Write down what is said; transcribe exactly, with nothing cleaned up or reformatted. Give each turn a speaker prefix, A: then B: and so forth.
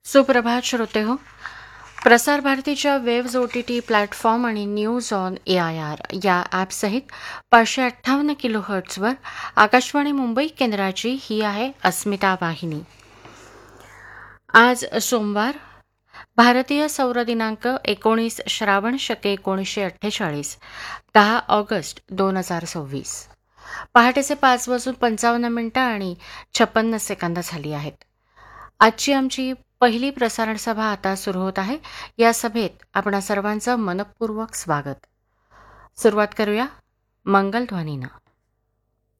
A: सुप्रभात श्रोते हो. प्रसार भारतीच्या waves O T T platform आणि news on A I R या ॲपसहित पाचशे अठ्ठावन्न किलो हर्ट्सवर आकाशवाणी मुंबई केंद्राची ही आहे अस्मिता वाहिनी. आज सोमवार, भारतीय सौर दिनांक एकोणीस श्रावण शके एकोणीसशे अठ्ठेचाळीस, दहा ऑगस्ट दोन हजार सव्वीस. पहाटेचे पाच वाजून पंचावन्न मिनिटं आणि छप्पन्न सेकंद झाली आहेत. आजची आमची पहिली प्रसारण सभा आता सुरू होत आहे. या सभेत आपणा सर्वांचं मनपूर्वक स्वागत. सुरुवात करूया मंगलध्वनीनं.